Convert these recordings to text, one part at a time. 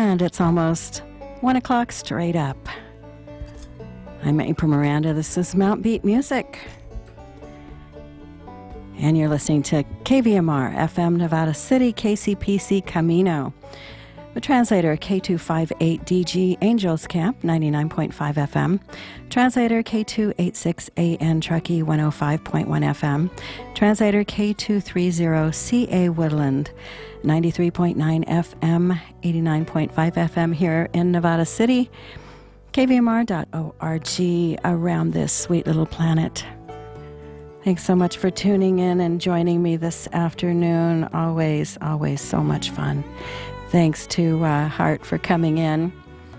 And it's almost 1 o'clock straight up. I'm April Miranda. This is Mount Beat Music. And you're listening to KVMR, FM Nevada City, KCPC Camino. The translator K258DG Angels Camp, 99.5 FM. Translator K286AN Truckee, 105.1 FM. Translator K230CA Woodland, 93.9 FM, 89.5 FM here in Nevada City. KVMR.org around this sweet little planet. Thanks so much for tuning in and joining me this afternoon. Always, always so much fun. Thanks to Hart for coming in.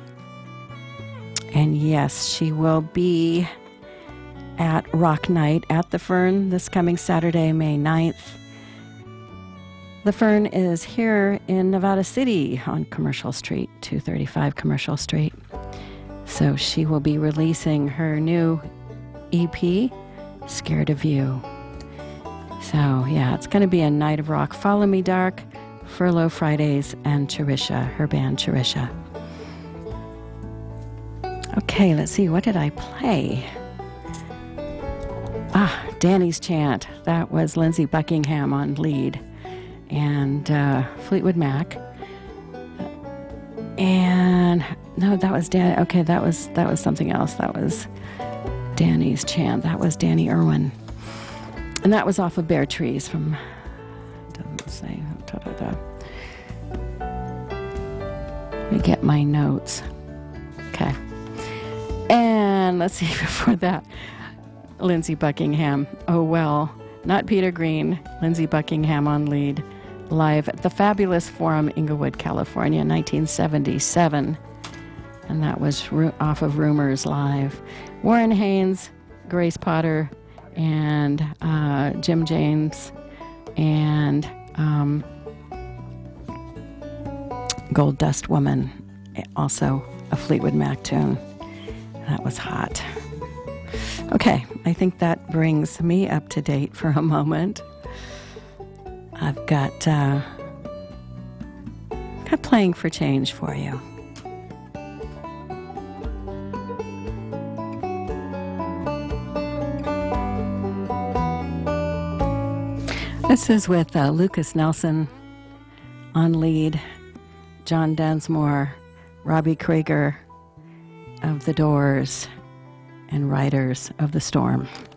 And yes, she will be at Rock Night at the Fern this coming Saturday, May 9th. The Fern is here in Nevada City on Commercial Street, 235 Commercial Street. So she will be releasing her new EP, Scared of You. So yeah, it's going to be a night of rock. Follow Me Dark, Furlough Fridays, and Charisha, her band Charisha. Okay, let's see, what did I play? Danny's Chant. That was Lindsey Buckingham on lead, and Fleetwood Mac. And no, that was Dan. Okay, that was something else. That was Danny's Chant. That was Danny Irwin, and that was off of Bare Trees from. Doesn't say. Let me get my notes. Okay. And let's see, before that, Lindsey Buckingham. Oh, well, not Peter Green. Lindsey Buckingham on lead, live at the Fabulous Forum, Inglewood, California, 1977. And that was off of Rumors Live. Warren Haynes, Grace Potter, and Jim James, and Gold Dust Woman, also a Fleetwood Mac tune. That was hot. Okay, I think that brings me up to date for a moment. I've got Playing for Change for you. This is with Lucas Nelson on lead, John Densmore, Robbie Krieger of The Doors, and Riders of the Storm.